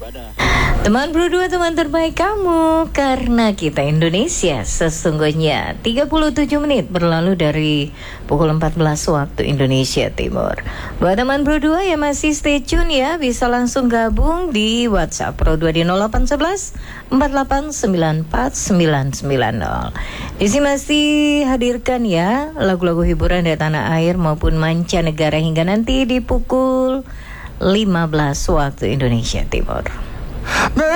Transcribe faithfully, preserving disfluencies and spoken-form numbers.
Dadah. Teman Pro dua, teman terbaik kamu, karena kita Indonesia sesungguhnya. Tiga puluh tujuh menit berlalu dari pukul empat belas waktu Indonesia Timur. Buat teman Pro dua yang masih stay tune ya, bisa langsung gabung di WhatsApp Pro dua di nol delapan satu satu empat delapan sembilan empat sembilan sembilan nol. Di sini masih hadirkan ya lagu-lagu hiburan dari tanah air maupun mancanegara hingga nanti di pukul lima belas waktu Indonesia Timur.